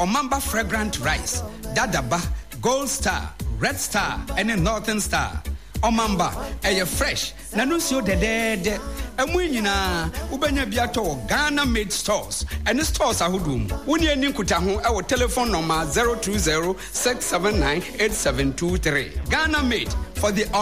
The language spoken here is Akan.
Omamba fragrant rice, Dadaba, Gold Star, Red Star, and Northern Star. Omamba, fresh, Nanusio de dead, and Winina, Ubenya Biato, Ghana made stores, and the stores are Hudum. Unia Ninkutahu, our telephone number 020-679-8723. Ghana made for the